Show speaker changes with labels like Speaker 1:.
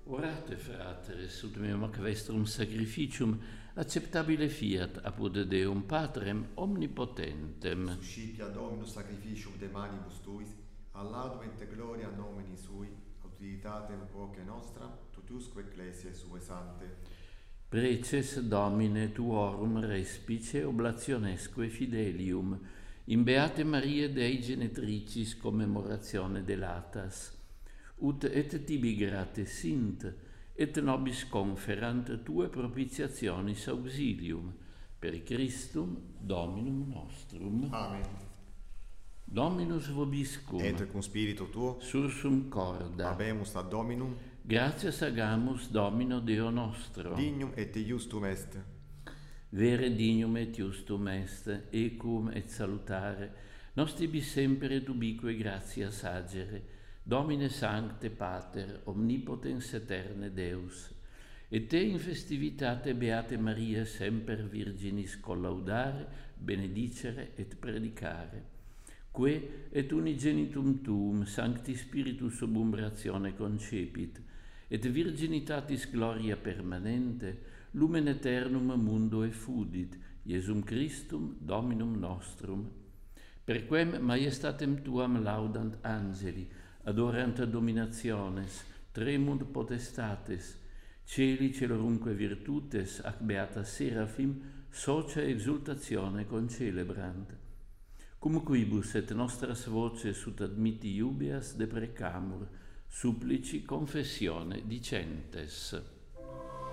Speaker 1: Orate, fratres, ut meum ac vestrum sacrificium acceptabile fiat apud Deum Patrem omnipotentem.
Speaker 2: Suscipia Dominus sacrificium de manibus tuis, all'audum et gloria nomini sui, utilitatem quoque nostra, totusque ecclesiae sue sante.
Speaker 1: Preces Domine tuorum respice oblationesque fidelium, in Beate Mariae Dei Genetricis commemoratione delatas, ut et tibi grate sint, et nobis conferant tue propitiationis auxilium, per Christum Dominum nostrum.
Speaker 2: Amen.
Speaker 1: Dominus vobiscum,
Speaker 2: Et cum spiritu tuo,
Speaker 1: sursum corda,
Speaker 2: habemus ad Dominum,
Speaker 1: gratias agamus Domino Deo nostro.
Speaker 2: dignum et iustum est.
Speaker 1: Vere dignum et justum est, ecum et salutare, nos tibi semper et ubique gratias agere, Domine Sancte Pater, omnipotens aeterne Deus, et te in festivitate Beate Maria semper Virginis collaudare, benedicere et predicare, que et unigenitum tuum Sancti Spiritus sub umbratione concepit, et virginitatis gloria permanente, lumen aeternum mundo effudit, Iesum Christum Dominum nostrum. Per quem maiestatem tuam laudant angeli, adorant dominationes, tremunt potestates, celi celorunque virtutes, ac beata Serafim, socia exultatione concelebrant. Cum quibus et nostras voces ut admitti iubeas deprecamur, supplici confessione dicentes.